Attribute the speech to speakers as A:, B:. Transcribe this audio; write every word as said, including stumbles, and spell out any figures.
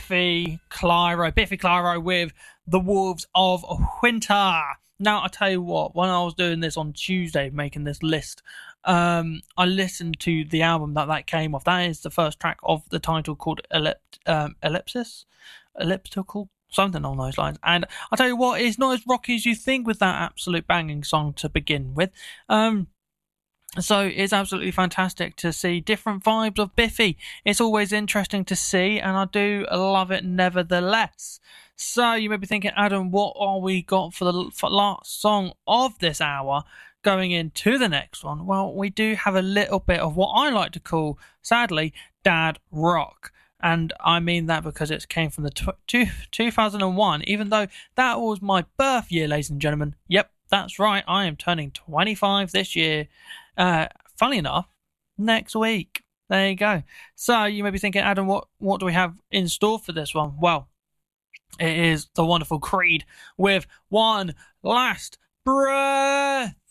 A: Biffy Clyro. Biffy Clyro with The Wolves of Winter. Now, I tell you what, when I was doing this on Tuesday, making this list, um, I listened to the album that that came off. That is the first track of the title called Ellipt- um, Ellipsis? Elliptical? Something along those lines. And I'll tell you what, it's not as rocky as you think with that absolute banging song to begin with. Um, so it's absolutely fantastic to see different vibes of Biffy. It's always interesting to see, and I do love it nevertheless. So you may be thinking, Adam, what are we got for the for last song of this hour going into the next one? Well, we do have a little bit of what I like to call, sadly, dad rock. And I mean that because it came from the tw- two, two thousand one, even though that was my birth year, ladies and gentlemen. Yep, that's right, I am turning twenty-five this year. Uh, funny enough, next week. There you go. So you may be thinking, Adam, what, what do we have in store for this one? Well, it is the wonderful Creed with One Last Breath.